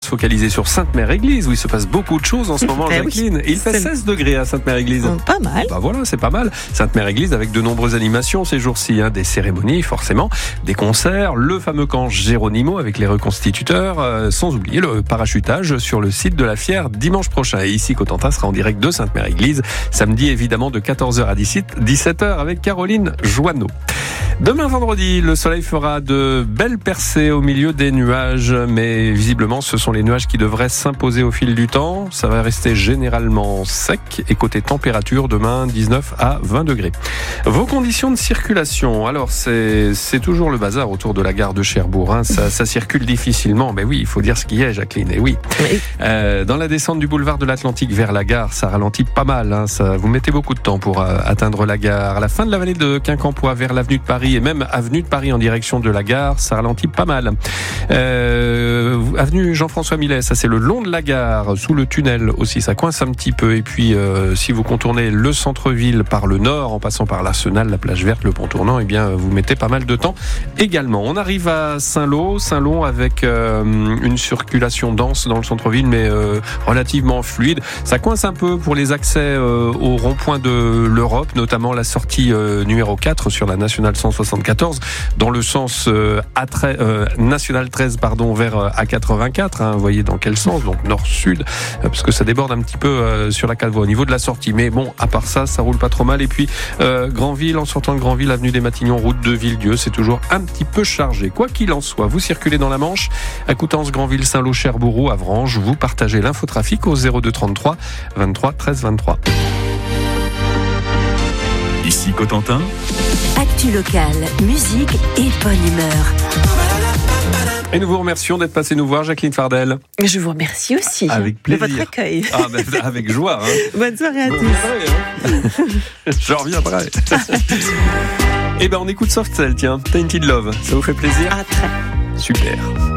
se focaliser sur Sainte-Mère-Église, où il se passe beaucoup de choses en ce moment, Jacqueline. Oui, il fait 16 degrés à Sainte-Mère-Église. Pas mal. Bah voilà, c'est pas mal. Sainte-Mère-Église avec de nombreuses animations ces jours-ci, des cérémonies forcément, des concerts, le fameux camp Géronimo avec les reconstituteurs, sans oublier le parachutage sur le site de la Fière dimanche prochain. Et ici, Cotentin sera en direct de Sainte-Mère-Église, samedi évidemment de 14h à 17h avec Caroline Joanneau. Demain vendredi, le soleil fera de belles percées au milieu des nuages, mais visiblement ce sont les nuages qui devraient s'imposer au fil du temps. Ça va rester généralement sec et côté température, demain 19 à 20 degrés. Vos conditions de circulation, alors c'est toujours le bazar autour de la gare de Cherbourg, ça circule difficilement, mais oui, il faut dire ce qui est, Jacqueline, et oui. Dans la descente du boulevard de l'Atlantique vers la gare, ça ralentit pas mal, ça vous mettez beaucoup de temps pour atteindre la gare. À la fin de la vallée de Quincampoix vers l'avenue de Paris et même avenue de Paris en direction de la gare, ça ralentit pas mal. Avenue Jean-François Millet, ça c'est le long de la gare, sous le tunnel aussi, ça coince un petit peu. Et puis si vous contournez le centre-ville par le nord, en passant par l'Arsenal, la plage verte, le pont tournant, eh bien vous mettez pas mal de temps également. On arrive à Saint-Lô avec une circulation dense dans le centre-ville, mais relativement fluide. Ça coince un peu pour les accès au rond-point de l'Europe, notamment la sortie numéro 4 sur la nationale 174 dans le sens national 13 vers A84, vous voyez dans quel sens, donc nord-sud, parce que ça déborde un petit peu sur la Calvoie au niveau de la sortie, mais bon, à part ça roule pas trop mal. Et puis Granville, en sortant de Granville, avenue des Matignons, route de Villedieu, c'est toujours un petit peu chargé. Quoi qu'il en soit, vous circulez dans la Manche, à Coutances, Granville, Saint-Lô, Cherbourg ou Avranches, vous partagez l'infotrafic au 02 33 23 13 23. Ici Cotentin. Actu locale, musique et bonne humeur. Et nous vous remercions d'être passé nous voir, Jacqueline Fardel. Je vous remercie aussi avec plaisir. de votre accueil. Avec joie. Bonne soirée à tous. Je reviendrai. On écoute Soft Cell, tiens, Tainted Love. Ça vous fait plaisir ? Très. Super.